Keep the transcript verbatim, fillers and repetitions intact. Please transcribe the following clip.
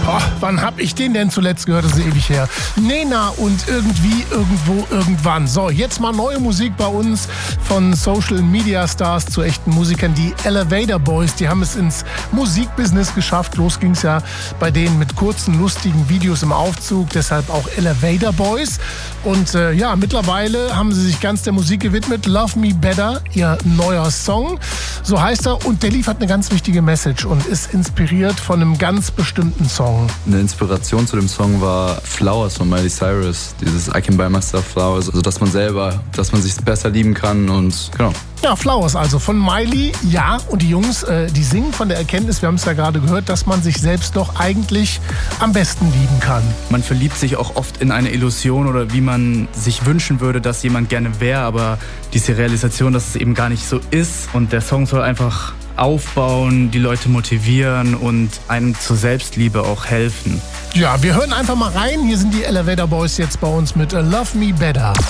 Oh, wann hab ich den denn zuletzt gehört? Das ist ewig her. Nena und irgendwie, irgendwo, irgendwann. So, jetzt mal neue Musik bei uns von Social Media Stars zu echten Musikern. Die Elevator Boys, die haben es ins Musikbusiness geschafft. Los ging's ja bei denen mit kurzen, lustigen Videos im Aufzug. Deshalb auch Elevator Boys. Und äh, ja, mittlerweile haben sie sich ganz der Musik gewidmet. Love Me Better, ihr neuer Song. So heißt er. Und der liefert eine ganz wichtige Message und ist inspiriert von einem ganz bestimmten Song. Eine Inspiration zu dem Song war Flowers von Miley Cyrus. Dieses I can buy myself flowers. Also, dass man selber, dass man sich besser lieben kann und genau. Ja, Flowers also von Miley. Ja, und die Jungs, äh, die singen von der Erkenntnis, wir haben es ja gerade gehört, dass man sich selbst doch eigentlich am besten lieben kann. Man verliebt sich auch oft in eine Illusion oder wie man sich wünschen würde, dass jemand gerne wäre, aber diese Realisation, dass es eben gar nicht so ist. Und der Song soll einfach aufbauen, die Leute motivieren und einem zur Selbstliebe auch helfen. Ja, wir hören einfach mal rein. Hier sind die Elevator Boys jetzt bei uns mit Love Me Better.